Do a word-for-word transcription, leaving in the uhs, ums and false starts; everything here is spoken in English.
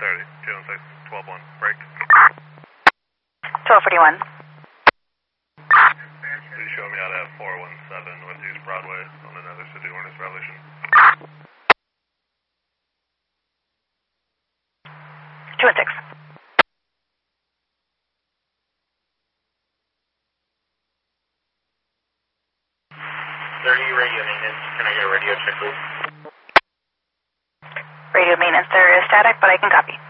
thirty, two one six, twelve one, break. twelve forty-one. Please show me out at four one seven Northeast Broadway on another City Ordnance violation. two one six. thirty radio maintenance. Can I get a radio check, please? Radio maintenance, there is static, but I can copy.